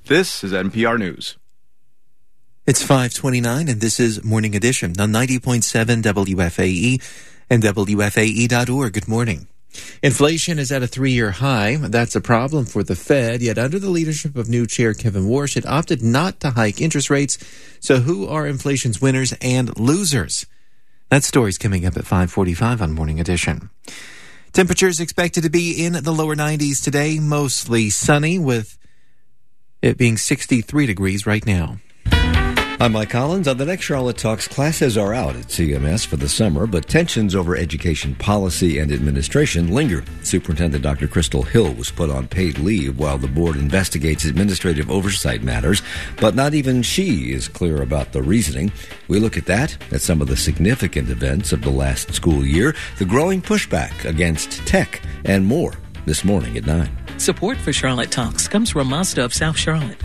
This is NPR News. It's 5:29, and this is Morning Edition on 90.7 WFAE and WFAE.org. Good morning. Inflation is at a 3-year high. That's a problem for the Fed, yet under the leadership of new Chair Kevin Warsh, it opted not to hike interest rates. So who are inflation's winners and losers? That story's coming up at 5:45 on Morning Edition. Temperatures expected to be in the lower 90s today, mostly sunny, with it being 63 degrees right now. I'm Mike Collins. On the next Charlotte Talks, classes are out at CMS for the summer, but tensions over education policy and administration linger. Superintendent Dr. Crystal Hill was put on paid leave while the board investigates administrative oversight matters, but not even she is clear about the reasoning. We look at that, at some of the significant events of the last school year, the growing pushback against tech, and more this morning at 9. Support for Charlotte Talks comes from Mazda of South Charlotte.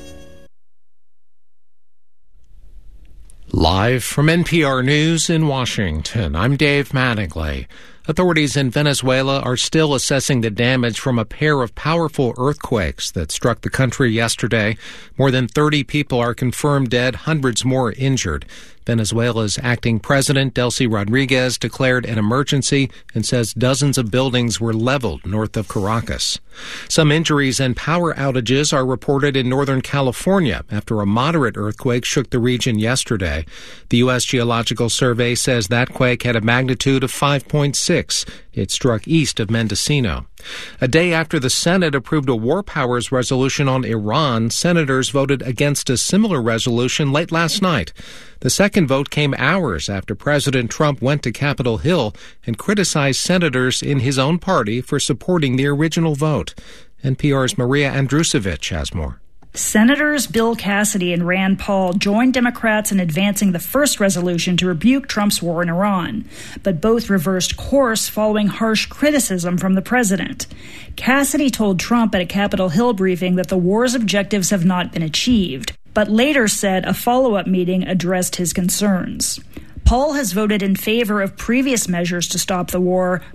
Live from NPR News in Washington, I'm Dave Mattingly. Authorities in Venezuela are still assessing the damage from a pair of powerful earthquakes that struck the country yesterday. More than 30 people are confirmed dead, hundreds more injured. Venezuela's acting president, Delcy Rodriguez, declared an emergency and says dozens of buildings were leveled north of Caracas. Some injuries and power outages are reported in Northern California after a moderate earthquake shook the region yesterday. The U.S. Geological Survey says that quake had a magnitude of 5.6. It struck east of Mendocino. A day after the Senate approved a war powers resolution on Iran, senators voted against a similar resolution late last night. The second vote came hours after President Trump went to Capitol Hill and criticized senators in his own party for supporting the original vote. NPR's Maria Andrusevich has more. Senators Bill Cassidy and Rand Paul joined Democrats in advancing the first resolution to rebuke Trump's war in Iran, but both reversed course following harsh criticism from the president. Cassidy told Trump at a Capitol Hill briefing that the war's objectives have not been achieved, but later said a follow-up meeting addressed his concerns. Paul has voted in favor of previous measures to stop the war,